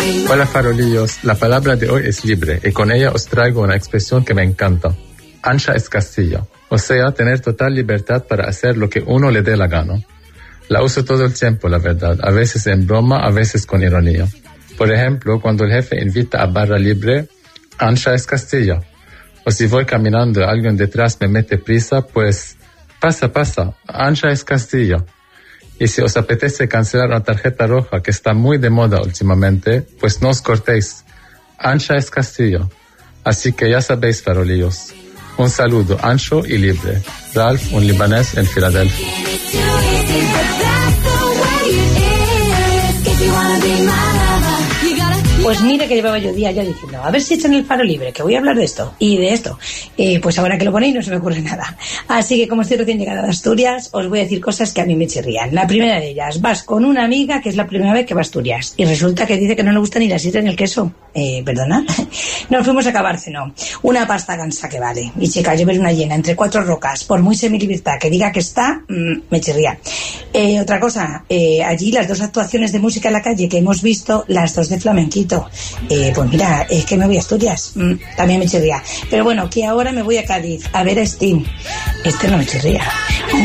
Hola farolillos, la palabra de hoy es libre y con ella os traigo una expresión que me encanta. Ancha es Castillo, o sea, tener total libertad para hacer lo que uno le dé la gana. La uso todo el tiempo, la verdad, a veces en broma, a veces con ironía. Por ejemplo, cuando el jefe invita a barra libre, ancha es Castillo. O si voy caminando y alguien detrás me mete prisa, pues pasa, ancha es Castillo. Y si os apetece cancelar una tarjeta roja que está muy de moda últimamente, pues no os cortéis. Ancha es Castillo. Así que ya sabéis, farolillos. Un saludo ancho y libre. Ralph, un libanés en Filadelfia. Pues mira que llevaba yo días ya diciendo, a ver si echan el faro libre, que voy a hablar de esto y de esto. Pues ahora que lo ponéis no se me ocurre nada. Así que como estoy recién llegada de Asturias, os voy a decir cosas que a mí me chirrían. La primera de ellas, vas con una amiga que es la primera vez que va a Asturias y resulta que dice que no le gusta ni la sidra ni el queso. ¿Perdona? Nos fuimos a Cabárceno. Una pasta gansa que vale. Y chica, yo ver una llena entre 4 rocas, por muy semilibertad que diga que está, me chirría. Otra cosa, allí las 2 actuaciones de música en la calle que hemos visto, las 2 de flamenquito. Pues mira, es que me voy a Asturias, también me chirría. Pero bueno, que ahora me voy a Cádiz a ver a Sting. Este no me chirría.